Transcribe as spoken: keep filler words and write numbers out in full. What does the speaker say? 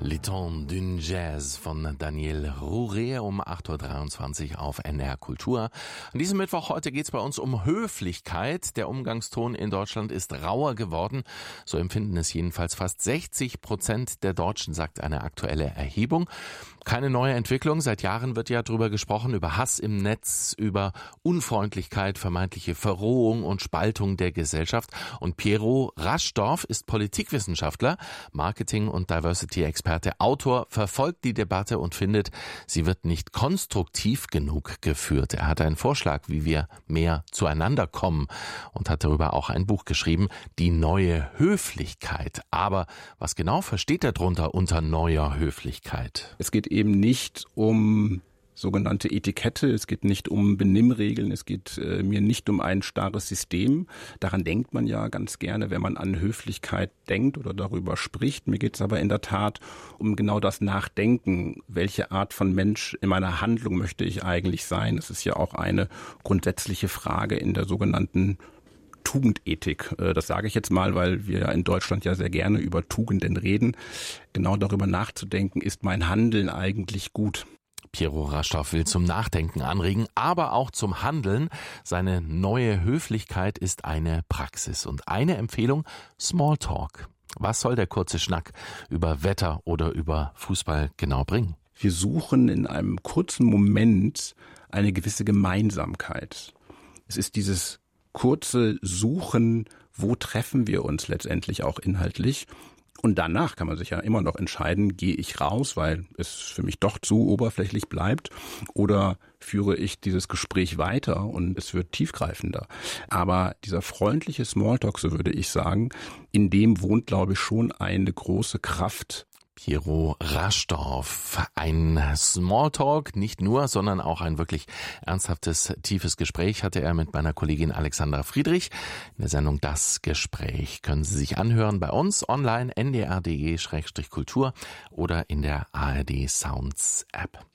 Le temps d'une Jazz von Daniel Rouret um acht Uhr dreiundzwanzig auf N D R Kultur. An diesem Mittwoch heute geht es bei uns um Höflichkeit. Der Umgangston in Deutschland ist rauer geworden. So empfinden es jedenfalls fast sechzig Prozent der Deutschen, sagt eine aktuelle Erhebung. Keine neue Entwicklung. Seit Jahren wird ja darüber gesprochen, über Hass im Netz, über Unfreundlichkeit, vermeintliche Verrohung und Spaltung der Gesellschaft. Und Piero Raschdorf ist Politikwissenschaftler, Marketing- und Diversity-Experte, Autor, verfolgt die Debatte und findet, sie wird nicht konstruktiv genug geführt. Er hat einen Vorschlag, wie wir mehr zueinander kommen und hat darüber auch ein Buch geschrieben, Die neue Höflichkeit. Aber was genau versteht er darunter unter neuer Höflichkeit? Es geht eben nicht um sogenannte Etikette, es geht nicht um Benimmregeln, es geht äh, mir nicht um ein starres System. Daran denkt man ja ganz gerne, wenn man an Höflichkeit denkt oder darüber spricht. Mir geht es aber in der Tat um genau das Nachdenken. Welche Art von Mensch in meiner Handlung möchte ich eigentlich sein? Das ist ja auch eine grundsätzliche Frage in der sogenannten Tugendethik. Das sage ich jetzt mal, weil wir ja in Deutschland ja sehr gerne über Tugenden reden. Genau darüber nachzudenken, ist mein Handeln eigentlich gut? Piero Raschdorf will zum Nachdenken anregen, aber auch zum Handeln. Seine neue Höflichkeit ist eine Praxis und eine Empfehlung: Smalltalk. Was soll der kurze Schnack über Wetter oder über Fußball genau bringen? Wir suchen in einem kurzen Moment eine gewisse Gemeinsamkeit. Es ist dieses kurze Suchen, wo treffen wir uns letztendlich auch inhaltlich. Und danach kann man sich ja immer noch entscheiden, gehe ich raus, weil es für mich doch zu oberflächlich bleibt, oder führe ich dieses Gespräch weiter und es wird tiefgreifender. Aber dieser freundliche Smalltalk, so würde ich sagen, in dem wohnt, glaube ich, schon eine große Kraft. Piero Raschdorf. Ein Smalltalk, nicht nur, sondern auch ein wirklich ernsthaftes, tiefes Gespräch hatte er mit meiner Kollegin Alexandra Friedrich. In der Sendung Das Gespräch können Sie sich anhören bei uns online, n d r punkt d e Schrägstrich Kultur oder in der A R D Sounds App.